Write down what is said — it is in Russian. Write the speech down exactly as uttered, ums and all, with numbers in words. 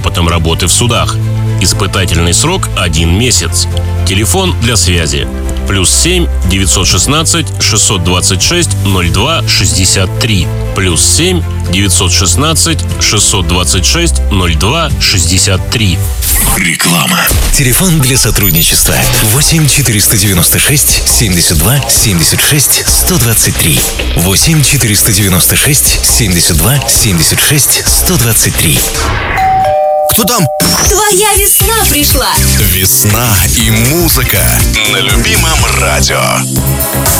опытом работы в судах. Испытательный срок – один месяц. Телефон для связи. Плюс семь девятьсот шестнадцать шестьсот двадцать шесть ноль два шестьдесят три. Плюс семь девятьсот шестнадцать шестьсот двадцать шесть ноль два шестьдесят три. Реклама. Телефон для сотрудничества восемь четыреста девяносто шесть семьдесят два семьдесят шесть сто двадцать три. восемь четыреста девяносто шесть семьдесят два семьдесят шесть сто двадцать три. Кто там? Твоя весна пришла. Весна и музыка на любимом радио.